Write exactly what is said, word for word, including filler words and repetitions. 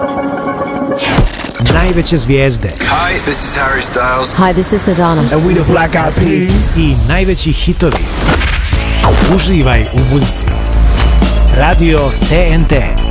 Najveće zvijezde. Hi, this is Harry Styles. Hi, this is Madonna. And we the Black Eyed Peas. I najveći hitovi. Uživaj u muzici. Radio T N T.